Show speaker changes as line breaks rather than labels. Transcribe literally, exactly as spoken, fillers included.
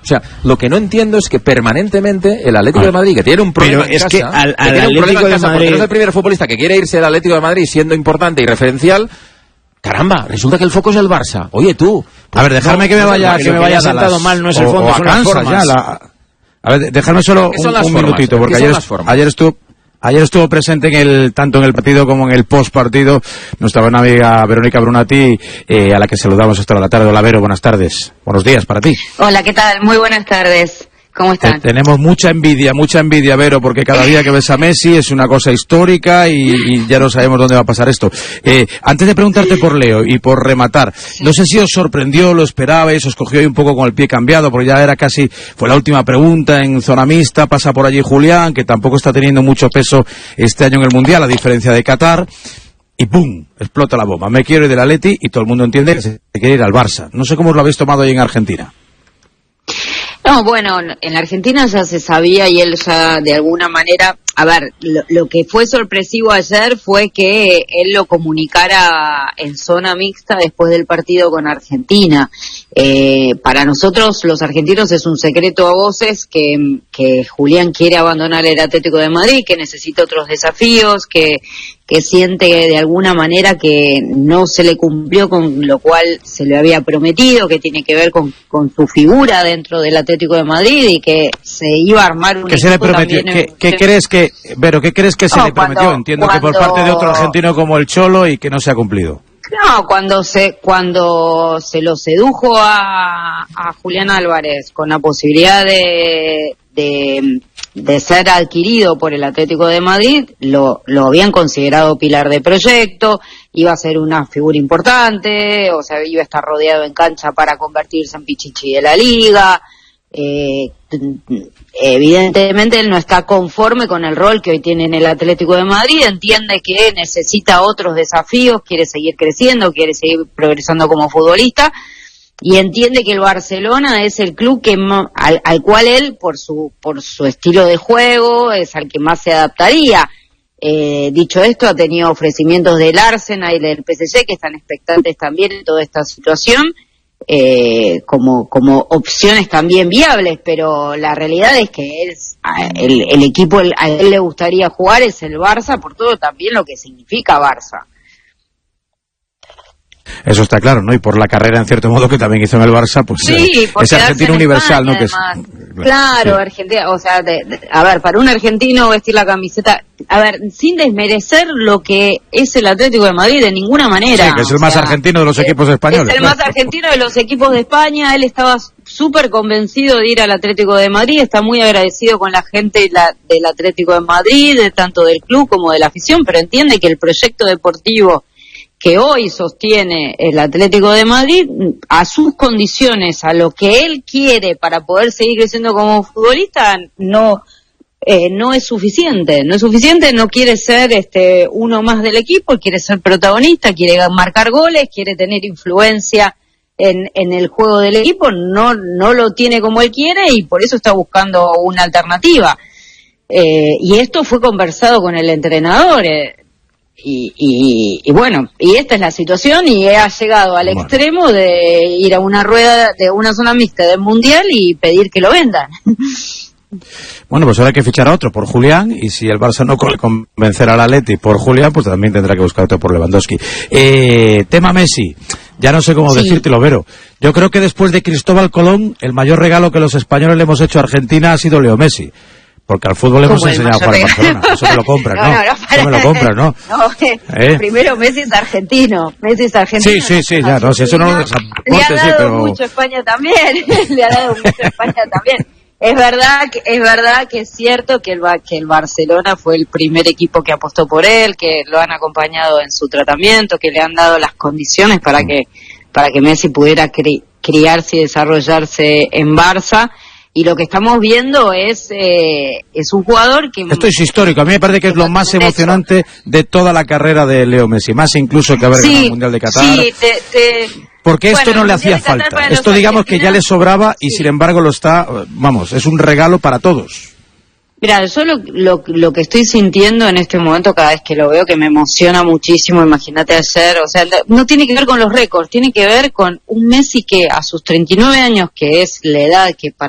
sea, lo que no entiendo es que permanentemente el Atlético de Madrid, que tiene un problema
pero
en
es
casa,
que al, al
que tiene un problema en casa
Madrid...
porque no es el primer futbolista que quiere irse del Atlético de Madrid siendo importante y referencial. Caramba, resulta que el foco es el Barça. Oye, tú.
Pues a ver, dejarme
no,
que me vaya,
no,
que me vaya sentado mal, no es el fondo, o, o son las formas. Ya, la... A ver, dejarme solo un, un minutito, porque ayer, ayer estuvo... Ayer estuvo presente en el, tanto en el partido como en el post-partido, nuestra buena amiga Verónica Brunati, eh, a la que saludamos hasta la tarde. Hola, Vero, buenas tardes. Buenos días para ti.
Hola, ¿qué tal? Muy buenas tardes. ¿Cómo están?
Eh, tenemos mucha envidia, mucha envidia, Vero, porque cada día que ves a Messi es una cosa histórica y, y ya no sabemos dónde va a pasar esto. Eh, antes de preguntarte por Leo y por rematar, sí. no sé si os sorprendió, lo esperabais, os cogió ahí un poco con el pie cambiado, porque ya era casi, fue la última pregunta en zona mixta, pasa por allí Julián, que tampoco está teniendo mucho peso este año en el Mundial, a diferencia de Qatar, y ¡pum!, explota la bomba. Me quiero ir del Atleti y todo el mundo entiende que se quiere ir al Barça. No sé cómo os lo habéis tomado ahí en Argentina.
No, bueno, en la Argentina ya se sabía y él ya de alguna manera, a ver, lo, lo que fue sorpresivo ayer fue que él lo comunicara en zona mixta después del partido con Argentina. Eh, para nosotros los argentinos es un secreto a voces que, que Julián quiere abandonar el Atlético de Madrid, que necesita otros desafíos, que que siente de alguna manera que no se le cumplió con lo cual se le había prometido, que tiene que ver con, con su figura dentro del Atlético de Madrid y que se iba a armar un
¿Qué se le prometió? ¿Qué, en... ¿Qué crees que, Vero, qué crees que se no, le prometió? Cuando, Entiendo cuando... que por parte de otro argentino como el Cholo y que no se ha cumplido.
No, cuando se cuando se lo sedujo a, a Julián Álvarez con la posibilidad de, de de ser adquirido por el Atlético de Madrid, lo, lo habían considerado pilar de proyecto, iba a ser una figura importante, o sea, iba a estar rodeado en cancha para convertirse en Pichichi de la Liga. Eh, evidentemente él no está conforme con el rol que hoy tiene en el Atlético de Madrid, entiende que necesita otros desafíos, quiere seguir creciendo, quiere seguir progresando como futbolista, y entiende que el Barcelona es el club que al, al cual él, por su por su estilo de juego, es al que más se adaptaría. Eh, dicho esto, ha tenido ofrecimientos del Arsenal y del P S G, que están expectantes también en toda esta situación, eh, como como opciones también viables, pero la realidad es que es, el, el equipo al a él le gustaría jugar es el Barça, por todo también lo que significa Barça.
Eso está claro, ¿no? Y por la carrera, en cierto modo, que también hizo en el Barça, pues
sí,
eh, es argentino universal, España, ¿no? Que es,
claro,
sí.
Argentina, o sea, de, de, a ver, para un argentino vestir la camiseta, a ver, sin desmerecer lo que es el Atlético de Madrid de ninguna manera.
Sí, que es el más sea, argentino de los equipos españoles.
Es el
claro.
más argentino de los equipos de España, él estaba súper convencido de ir al Atlético de Madrid, está muy agradecido con la gente la, del Atlético de Madrid, de, tanto del club como de la afición, pero entiende que el proyecto deportivo que hoy sostiene el Atlético de Madrid, a sus condiciones, a lo que él quiere para poder seguir creciendo como futbolista, no eh, no es suficiente, no es suficiente, no quiere ser este uno más del equipo, quiere ser protagonista, quiere marcar goles, quiere tener influencia en, en el juego del equipo, no no lo tiene como él quiere y por eso está buscando una alternativa. Eh, y esto fue conversado con el entrenador, eh, Y, y, y bueno, y esta es la situación y ha llegado al bueno. extremo de ir a una rueda, de una zona mixta del Mundial y pedir que lo vendan.
Bueno, pues ahora hay que fichar a otro por Julián y si el Barça no convencerá al Atleti por Julián, pues también tendrá que buscar otro por Lewandowski. Eh, tema Messi, ya no sé cómo sí. decírtelo, Vero. Yo creo que después de Cristóbal Colón, el mayor regalo que los españoles le hemos hecho a Argentina ha sido Leo Messi. Porque al fútbol le hemos enseñado a jugar en Barcelona. Eso me lo compras, ¿no? no, no, no Eso me lo compras, ¿no?
No, ¿Eh? Primero Messi es argentino. Messi es argentino.
Sí, sí, sí, ya, no, si eso no lo desaporte,
Le ha dado
sí, pero...
mucho España también. Le ha dado mucho España también. Es verdad que es verdad que es cierto que el, que el Barcelona fue el primer equipo que apostó por él, que lo han acompañado en su tratamiento, que le han dado las condiciones para que para que Messi pudiera cri, criarse y desarrollarse en Barça. Y lo que estamos viendo es eh, es un jugador que...
Esto es histórico, a mí me parece que es lo más emocionante de toda la carrera de Leo Messi, más incluso que haber sí, ganado el Mundial de Qatar.
Sí, te, te...
Porque esto bueno, no le hacía falta, esto digamos que ya le sobraba y sí. sin embargo lo está, vamos, es un regalo para todos.
Mira, yo lo, lo, lo que estoy sintiendo en este momento cada vez que lo veo, que me emociona muchísimo, imagínate ayer, o sea, no tiene que ver con los récords, tiene que ver con un Messi que a sus treinta y nueve años, que es la edad que para